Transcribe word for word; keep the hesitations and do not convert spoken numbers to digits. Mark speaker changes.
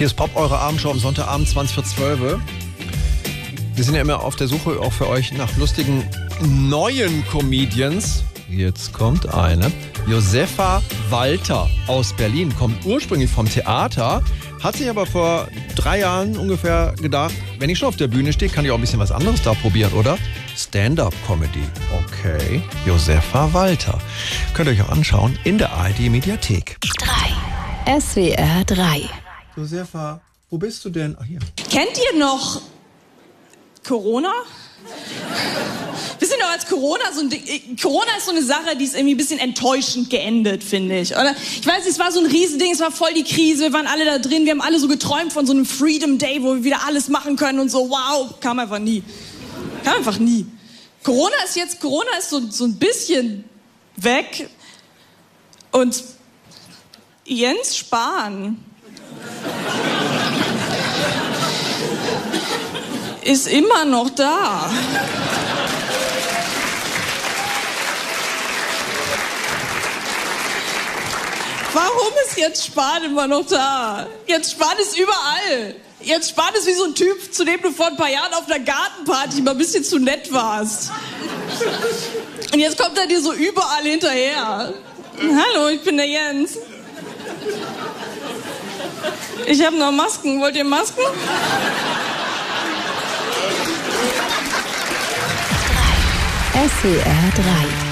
Speaker 1: Hier ist Pop, eure Abendshow am Sonntagabend, zwanzig vor zwölf. Wir sind ja immer auf der Suche auch für euch nach lustigen neuen Comedians. Jetzt kommt eine. Josefa Walter aus Berlin, kommt ursprünglich vom Theater, hat sich aber vor drei Jahren ungefähr gedacht, wenn ich schon auf der Bühne stehe, kann ich auch ein bisschen was anderes da probieren, oder? Stand-up-Comedy. Okay, Josefa Walter. Könnt ihr euch auch anschauen in der A R D-Mediathek.
Speaker 2: drei. S W R drei.
Speaker 1: Josefa, wo bist du denn? Ach, hier.
Speaker 3: Kennt ihr noch Corona? Wisst ihr noch, als Corona so ein Ding, Corona ist so eine Sache, die ist irgendwie ein bisschen enttäuschend geendet, finde ich. Oder? Ich weiß, es war so ein Riesending, es war voll die Krise, wir waren alle da drin, wir haben alle so geträumt von so einem Freedom Day, wo wir wieder alles machen können und so, wow, kam einfach nie. Kam einfach nie. Corona ist jetzt, Corona ist so, so ein bisschen weg und Jens Spahn ist immer noch da. Warum ist Jens Spahn immer noch da? Jens Spahn ist überall. Jens Spahn ist wie so ein Typ, zu dem du vor ein paar Jahren auf einer Gartenparty mal ein bisschen zu nett warst. Und jetzt kommt er dir so überall hinterher. Hallo, ich bin der Jens. Ich habe noch Masken. Wollt ihr Masken?
Speaker 2: S W R drei.